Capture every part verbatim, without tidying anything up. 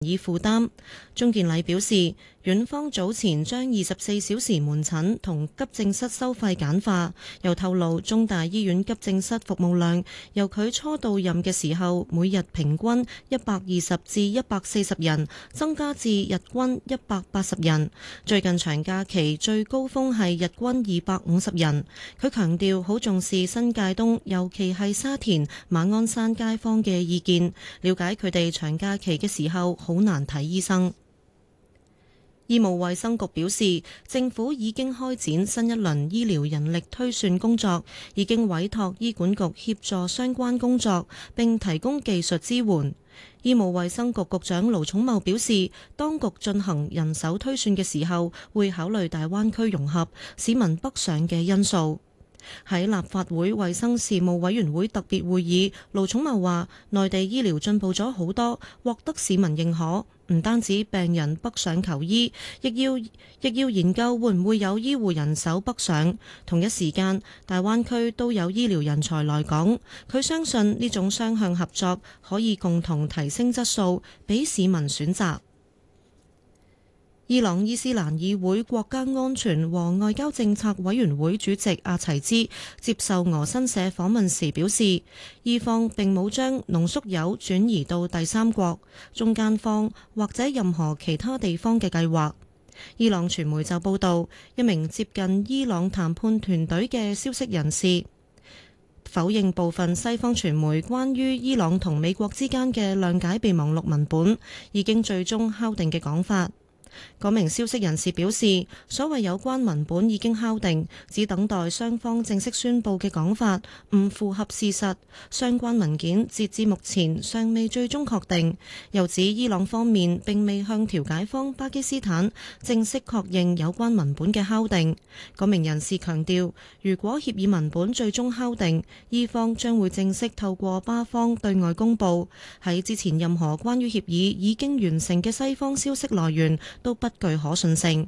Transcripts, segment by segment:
以負擔。鍾健禮表示，院方早前將二十四小時門診同急症室收費簡化，又透露中大醫院急症室服務量由佢初到任嘅時候每日平均一百二十至一百四十人，增加至日均一百八十人。最近長假期最高峰係日均二百五十人。佢強調好重視新界東，尤其係沙田馬鞍山街坊嘅意見，了解佢哋長假期嘅時候好難睇醫生。醫務衛生局表示，政府已經開展新一輪醫療人力推算工作，已經委託醫管局協助相關工作，並提供技術支援。醫務衛生局局長盧寵茂表示，當局進行人手推算嘅時候，會考慮大灣區融合、市民北上嘅因素。喺立法會衛生事務委員會特別會議，盧寵茂話：內地醫療進步咗好多，獲得市民認可。唔單止病人北上求醫，亦要亦要研究會唔會有醫護人手北上。同一時間，大灣區都有醫療人才來港。佢相信呢種雙向合作可以共同提升質素，俾市民選擇。伊朗伊斯蘭議會國家安全和外交政策委員會主席阿齊茲接受俄新社訪問時表示，伊方並冇將濃縮鈾轉移到第三國、中間方或者任何其他地方嘅計劃。伊朗傳媒就報道，一名接近伊朗談判團隊嘅消息人士否認部分西方傳媒關於伊朗同美國之間嘅諒解備忘錄文本已經最終敲定嘅講法。嗰名消息人士表示，所謂有關文本已經敲定，只等待雙方正式宣佈嘅講法唔符合事實。相關文件截至目前尚未最終確定。又指伊朗方面並未向調解方巴基斯坦正式確認有關文本嘅敲定。嗰名人士強調，如果協議文本最終敲定，伊方將會正式透過巴方對外公佈。喺之前任何關於協議已經完成嘅西方消息來源都不具可信性。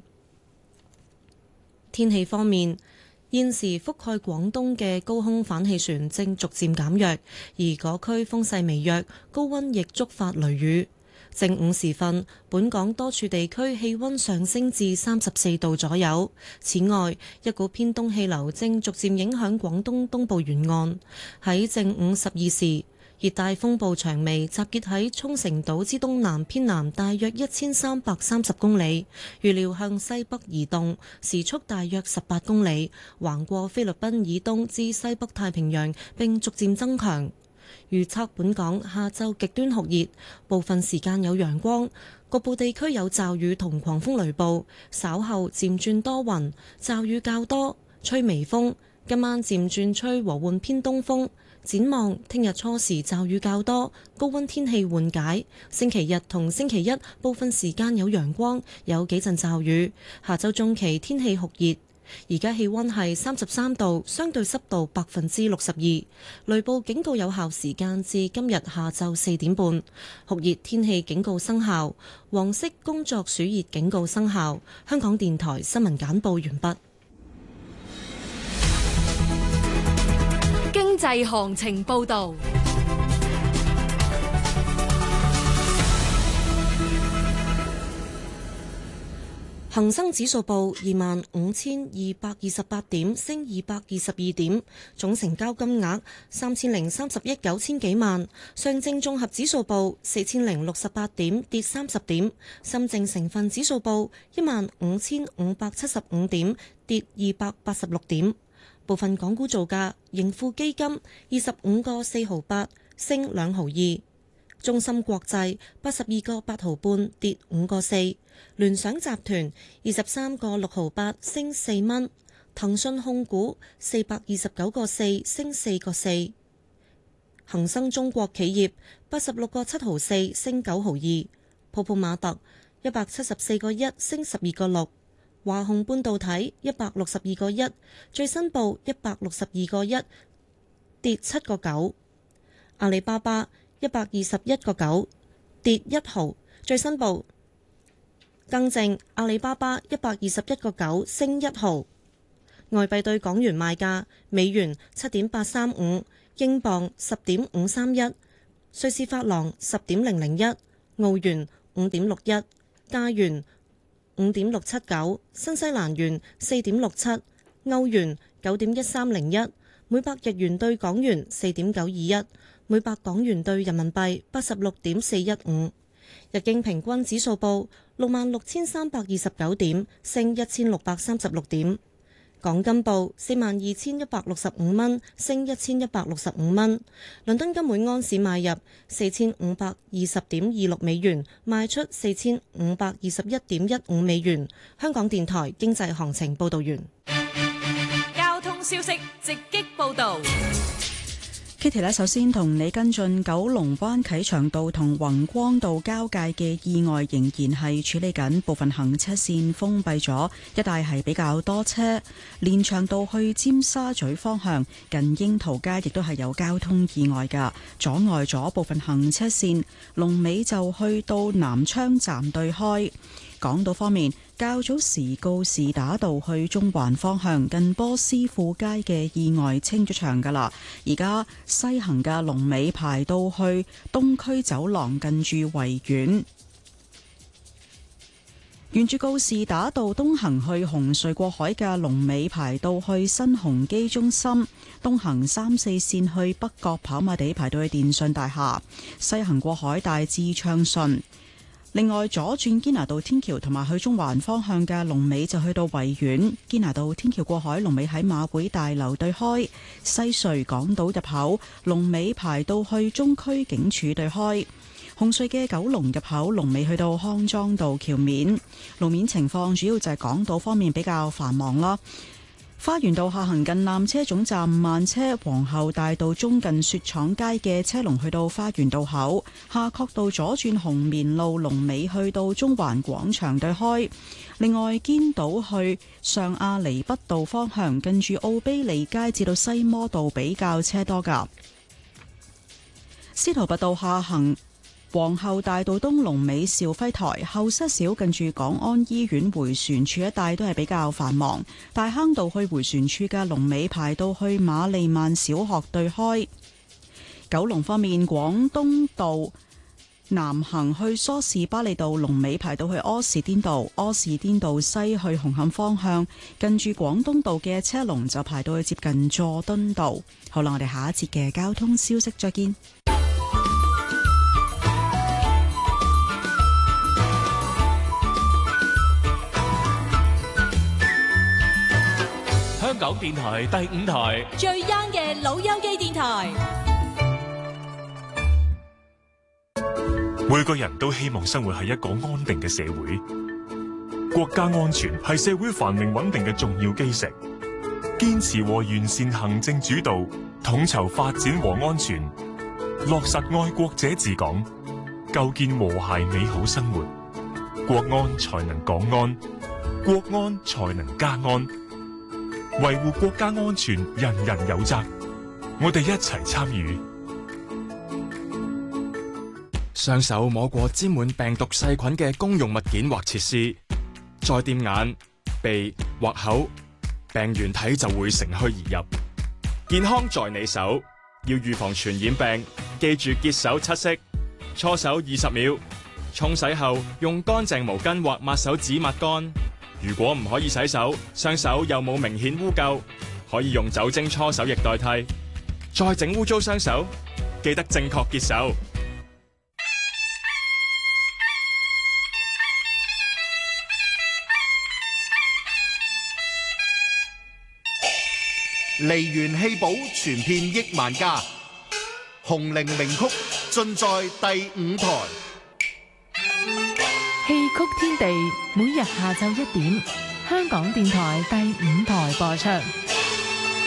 天氣方面，現時覆蓋廣東嘅高空反氣旋正逐漸減弱，而嗰區風勢微弱，高溫亦觸發雷雨。正午時分，本港多處地區氣溫上升至三十四度左右。此外，一股偏東氣流正逐漸影響廣東東部沿岸。喺正午十二時，熱帶風暴長眉集結喺沖繩島之東南偏南大約一千三百三十公里，預料向西北移動，時速大約十八公里，橫過菲律賓以東至西北太平洋，並逐漸增強。預測本港下晝極端酷熱，部分時間有陽光，局部地區有驟雨同狂風雷暴，稍後漸轉多雲，驟雨較多，吹微風，今晚漸轉吹和緩偏東風。展望聽日初時驟雨較多，高溫天氣緩解。星期日同星期一部分時間有陽光，有幾陣驟雨。下週中期天氣酷熱。而家氣溫係三十三度，相對濕度百分之六十二。雷暴警告有效時間至今日下晝四點半。酷熱天氣警告生效，黃色工作暑熱警告生效。香港電台新聞簡報完畢。 經濟行情報道。 恒生指數報二萬五千二百二十八點，升二百二十二點，總成交金額三千零三十億九千幾萬。上證綜合指數報四千零六十八點，跌三十點。深證成分指數報一萬五千五百七十五點，跌二百八十六點。部分港股造價，盈富基金二十五個四毫八，升兩毫二。中芯國際八十二個八毫半，跌五個四。聯想集團二十三個六毫八，升四蚊。騰訊控股四百二十九個四，升四個四。恒生中國企業八十六個七毫四，升九毫二。泡泡瑪特一百七十四個一，升十二個六。華虹半導體一百六十二個一，最新報一百六十二個一，跌七個九。阿里巴巴一百二十一個九，跌一毫，最新報。更正，阿里巴巴一百二十一個九，升一毫。外幣對港元賣價：美元七點八三五，英鎊十點五三一，瑞士法郎十點零零一，澳元五點六一，加元五點六七九，新西蘭元四點六七，歐元九點一三零一，每百日元對港元四點九二一，每百港元對人民幣八十六點四一五。日經平均指數報六萬六千三百二十九點，升一千六百三十六點。港金報四萬二千一百六十五蚊，升一千一百六十五蚊。倫敦金每安士買入四千五百二十點二六美元，賣出四千五百二十一點一五美元。香港電台經濟行情報道完。 交通消息直擊報道。 Kitty 呢，首先同你跟進九龍灣啟祥道同宏光道交界嘅意外，仍然係處理緊，部分行車線封閉咗，一帶係比較多車。連翔道去尖沙咀方向近櫻桃街亦都係有交通意外㗎，阻礙咗部分行車線，龍尾就去到南昌站對開。港島方面，較早時告士打道去中環方向近波斯富街嘅意外清咗場㗎啦，而家西行嘅龍尾排到去東區走廊近住維園。沿住告士打道東行去紅隧過海嘅龍尾排到去新鴻基中心，東行三四線去北角跑馬地排到去電訊大廈，西行過海大致暢順。另外，左轉堅拿道天橋同埋去中環方向嘅龍尾就去到維園。堅拿道天橋過海龍尾喺馬會大樓對開。西隧港島入口龍尾排到去中區警署對開。紅隧嘅九龍入口龍尾去到康莊道橋面。路面情況主要就係港島方面比較繁忙啦。花園道下行近纜車總站慢車，皇后大道中近雪廠街嘅車龍去到花園道口，夏慤道左轉紅棉路龍尾去到中環廣場對開。另外，堅道去上亞厘畢道方向近住奧卑利街至到西摩道比較車多㗎。司徒拔道下行皇后大道東龍尾兆輝台，後些少近住港安醫院迴旋處一帶都係比較繁忙。大坑道去迴旋處嘅龍尾排到去瑪利曼小學對開。九龍方面，廣東道南行去梳士巴利道龍尾排到去柯士甸道，柯士甸道西去紅磡方向近住廣東道嘅車龍就排到去接近佐敦道。好啦，我哋下一節嘅交通消息再見。 香港電台第五台最 young 嘅老友記電台。 每個人都希望生活喺一個安定嘅社會，國家安全係社會繁榮穩定嘅重要基石。堅持和完善行政主導，統籌發展和安全，落實愛國者治港，構建和諧美好生活，國安才能港安，國安才能家安。維護國家安全，人人有責。我哋一齊參與。 雙手摸過沾滿病毒細菌嘅公用物件或設施，再掂眼、鼻或口，病原體就會乘虛而入。健康在你手，要預防傳染病，記住潔手七式：搓手二十秒，沖洗後用乾淨毛巾或抹手紙抹乾。如果唔可以洗手，雙手又冇明顯污垢，可以用酒精搓手液代替。再整污糟雙手，記得正確潔手。 梨園戲寶傳遍億萬家，紅伶名曲盡在第五台。 戲曲天地每日下晝一點，香港電台第五台播出。